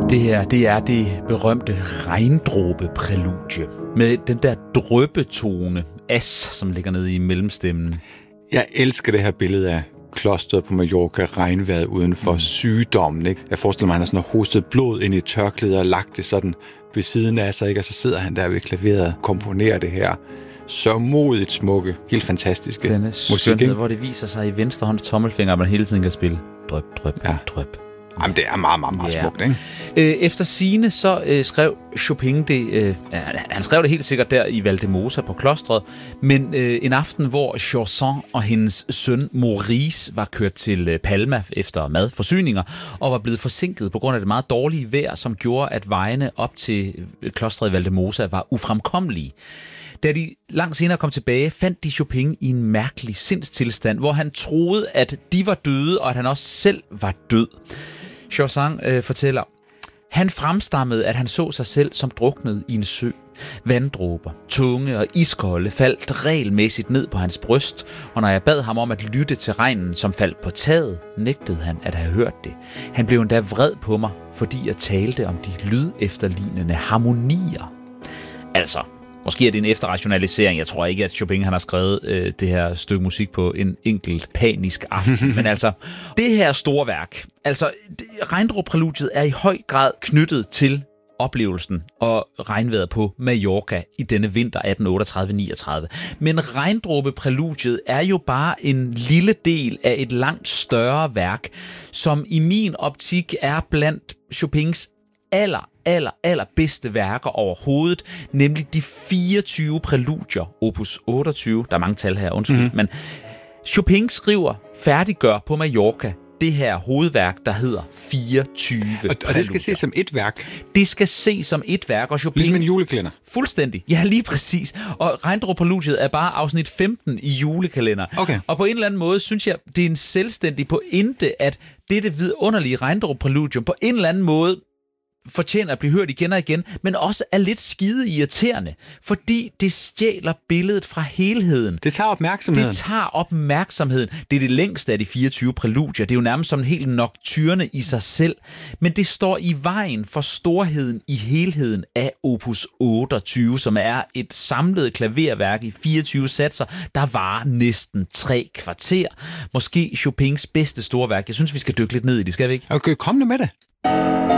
Det her, det er det berømte regndråbeprælude med den der dryppetone, as, som ligger nede i mellemstemmen. Jeg elsker det her billede af klosteret på Mallorca, regnvejret uden for sygdommen. Ikke? Jeg forestiller mig, at han har sådan hostet blod ind i tørklæder og lagt det sådan ved siden af sig, ikke? Og så sidder han der ved klaveret og komponerer det her så modigt smukke, helt fantastiske denne musik. Skønhed, hvor det viser sig i venstre hånds tommelfinger, at man hele tiden kan spille dryp, dryp, ja. Dryp. Jamen, det er meget, meget, meget smukt, ikke? Efter sigende så skrev Chopin det, han skrev det helt sikkert der i Valdemosa på klostret, men en aften, hvor Chausson og hendes søn Maurice var kørt til Palma efter madforsyninger, og var blevet forsinket på grund af det meget dårlige vejr, som gjorde, at vejene op til klostret i Valdemosa var ufremkommelige. Da de langt senere kom tilbage, fandt de Chopin i en mærkelig sindstilstand, hvor han troede, at de var døde, og at han også selv var død. Chausson fortæller, han fremstammede, at han så sig selv som druknet i en sø. Vanddråber, tunge og iskolde faldt regelmæssigt ned på hans bryst, og når jeg bad ham om at lytte til regnen, som faldt på taget, nægtede han at have hørt det. Han blev endda vred på mig, fordi jeg talte om de lydefterlignende harmonier. Altså, måske er det en efterrationalisering. Jeg tror ikke, at Chopin han har skrevet det her stykke musik på en enkelt panisk aften. Men altså, det her store værk, altså regndråbepræludiet er i høj grad knyttet til oplevelsen og regnvejret på Mallorca i denne vinter 1838-39. Men regndråbepræludiet er jo bare en lille del af et langt større værk, som i min optik er blandt Chopins aller bedste værker overhovedet, nemlig de 24 præludier, opus 28, der er mange tal her, undskyld, men Chopin færdiggør på Mallorca det her hovedværk, der hedder 24 Og det skal ses som et værk? Det skal ses som et værk, og Chopin... Ligesom en julekalender? Fuldstændig, ja, lige præcis. Og regndråbepræludiet er bare afsnit 15 i julekalender. Okay. Og på en eller anden måde, synes jeg, det er en selvstændig pointe, at det vidunderlige regndråbepræludium på en eller anden måde fortjener at blive hørt igen og igen, men også er lidt skide irriterende, fordi det stjæler billedet fra helheden. Det tager opmærksomheden. Det tager opmærksomheden. Det er det længste af de 24 præludier. Det er jo nærmest som en helt nocturne i sig selv, men det står i vejen for storheden i helheden af opus 28, som er et samlet klaverværk i 24 satser, der varer næsten 3 kvarter. Måske Chopins bedste storværk. Jeg synes, vi skal dykke lidt ned i det, skal vi ikke? Okay, kom nu med det.